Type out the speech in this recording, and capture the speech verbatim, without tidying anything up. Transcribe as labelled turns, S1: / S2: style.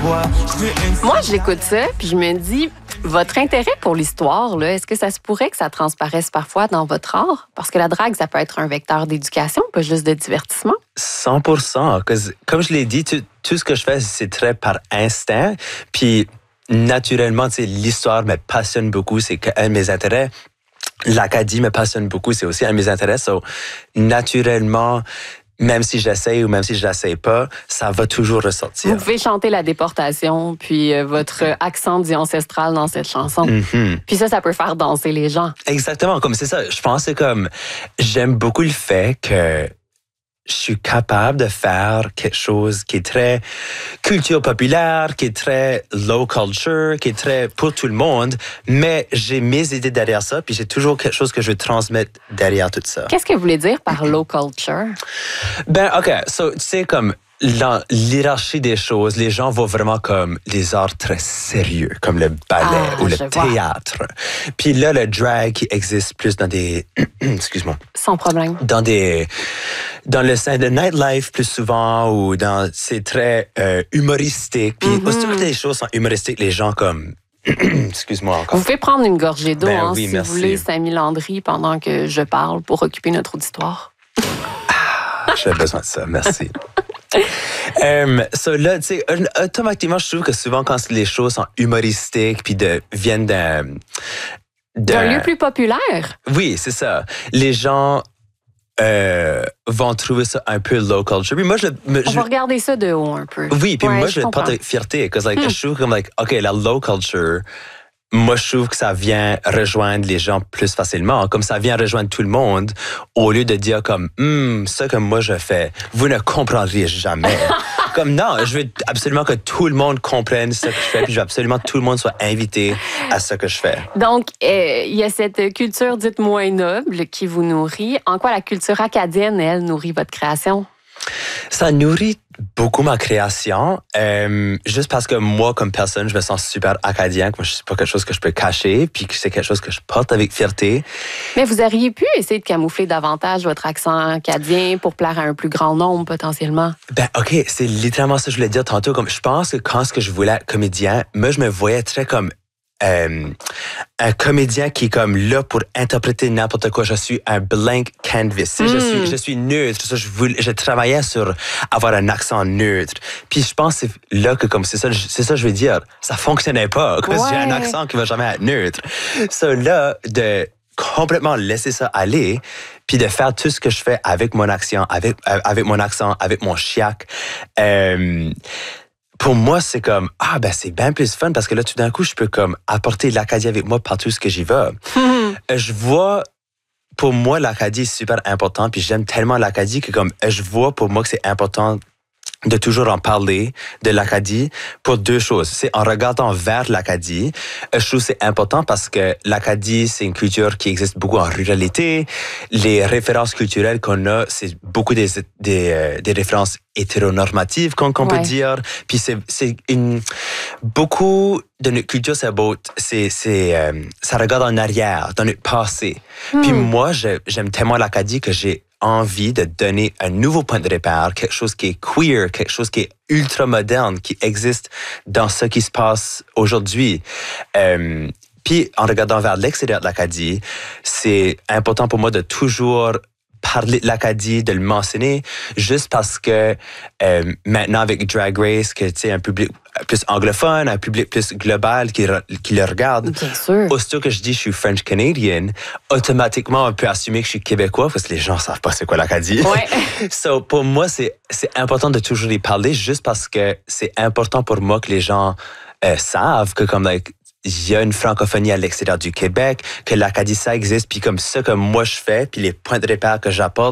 S1: quoi.
S2: Moi, j'écoute ça, puis je me dis, votre intérêt pour l'histoire, là, est-ce que ça se pourrait que ça transparaisse parfois dans votre art? Parce que la drague, ça peut être un vecteur d'éducation, pas juste de divertissement.
S3: cent pour cent. Comme je l'ai dit, tout, tout ce que je fais, c'est très par instinct. Puis, naturellement, l'histoire me passionne beaucoup. C'est un de mes intérêts. L'Acadie me passionne beaucoup. C'est aussi un de mes intérêts. So, naturellement, même si j'essaye ou même si je l'essaye pas, ça va toujours ressortir.
S2: Vous pouvez chanter la déportation, puis euh, votre accent dit ancestral dans cette chanson.
S3: Mm-hmm.
S2: Puis ça, ça peut faire danser les gens.
S3: Exactement, comme c'est ça. Je pense que c'est comme, j'aime beaucoup le fait que je suis capable de faire quelque chose qui est très culture populaire, qui est très low culture, qui est très pour tout le monde, mais j'ai mes idées derrière ça, puis j'ai toujours quelque chose que je veux transmettre derrière tout ça.
S2: Qu'est-ce que vous voulez dire par low culture?
S3: Ben, OK, so, tu sais, comme dans l'hiérarchie des choses, les gens voient vraiment comme les arts très sérieux, comme le ballet
S2: ah,
S3: ou le théâtre. Vois. Puis là, le drag qui existe plus dans des... Excuse-moi.
S2: Sans problème.
S3: Dans des... Dans le sein de nightlife plus souvent, ou dans... C'est très euh, humoristique. Puis mm-hmm. aussitôt que les choses sont humoristiques, les gens comme... Excuse-moi encore.
S2: Vous pouvez prendre une gorgée d'eau,
S3: ben,
S2: hein,
S3: oui,
S2: si
S3: merci.
S2: vous voulez, Samy Landry, pendant que je parle pour occuper notre auditoire.
S3: Ah, j'ai besoin de ça, merci. um, so là, tu sais, automatiquement, je trouve que souvent, quand les choses sont humoristiques puis de, viennent d'un...
S2: D'un lieu plus populaire.
S3: Oui, c'est ça. Les gens euh, vont trouver ça un peu low culture. Puis moi, je, me,
S2: On
S3: je...
S2: va regarder ça de haut un peu.
S3: Oui, puis
S2: ouais,
S3: moi,
S2: je,
S3: je le porte avec fierté. Parce que like, hmm. je trouve comme, like, OK, la low culture... Moi, je trouve que ça vient rejoindre les gens plus facilement, comme ça vient rejoindre tout le monde, au lieu de dire comme hm, ça que moi je fais, vous ne comprendriez jamais. Comme non, je veux absolument que tout le monde comprenne ce que je fais, puis je veux absolument que tout le monde soit invité à ce que je fais.
S2: Donc, euh, il y a cette culture dite moins noble qui vous nourrit. En quoi la culture acadienne, elle, nourrit votre création?
S3: Ça nourrit beaucoup ma création, euh, juste parce que moi, comme personne, je me sens super acadien, que moi, c'est pas quelque chose que je peux cacher, puis que c'est quelque chose que je porte avec fierté.
S2: Mais vous auriez pu essayer de camoufler davantage votre accent acadien pour plaire à un plus grand nombre, potentiellement.
S3: Ben, OK, c'est littéralement ça que je voulais dire tantôt. Comme, je pense que quand ce que je voulais être comédien, moi, je me voyais très comme... Euh, un comédien qui est comme là pour interpréter n'importe quoi. Je suis un blank canvas. Mm. Je suis, je suis neutre. Je, voulais, je travaillais sur avoir un accent neutre. Puis je pense que c'est là que comme c'est ça, c'est ça je veux dire. Ça fonctionnait pas. Parce que ouais. J'ai un accent qui va jamais être neutre. So là, de complètement laisser ça aller, puis de faire tout ce que je fais avec mon accent, avec, avec mon accent, avec mon chiac. Euh, Pour moi, c'est comme, ah, ben, c'est bien plus fun parce que là, tout d'un coup, je peux comme apporter l'Acadie avec moi partout ce que j'y vais. Mm-hmm. Je vois, pour moi, l'Acadie est super important, puis j'aime tellement l'Acadie que comme, je vois pour moi que c'est important de toujours en parler de l'Acadie pour deux choses. C'est en regardant vers l'Acadie, je trouve que c'est important parce que l'Acadie, c'est une culture qui existe beaucoup en ruralité. Les références culturelles qu'on a, c'est beaucoup des, des, euh, des références hétéronormatives, qu'on, qu'on ouais. peut dire. Puis c'est, c'est une... Beaucoup de notre culture, c'est beau, c'est, c'est, euh, ça regarde en arrière, dans notre passé. Mm. Puis moi, je, j'aime tellement l'Acadie que j'ai envie de donner un nouveau point de repère, quelque chose qui est queer, quelque chose qui est ultra moderne, qui existe dans ce qui se passe aujourd'hui. Euh, puis, en regardant vers l'extérieur de l'Acadie, c'est important pour moi de toujours parler de l'Acadie, de le mentionner, juste parce que euh, maintenant, avec Drag Race, que tu sais, un public plus anglophone, un public plus global qui, qui le regarde.
S2: Bien sûr.
S3: Aussitôt que je dis que je suis French-Canadian, automatiquement, on peut assumer que je suis québécois parce que les gens ne savent pas c'est quoi l'Acadie.
S2: Ouais.
S3: So, pour moi, c'est, c'est important de toujours y parler juste parce que c'est important pour moi que les gens euh, savent que comme, like, il y a une francophonie à l'extérieur du Québec, que l'Acadie, ça existe, puis comme ça que moi je fais, puis les points de repère que j'apporte,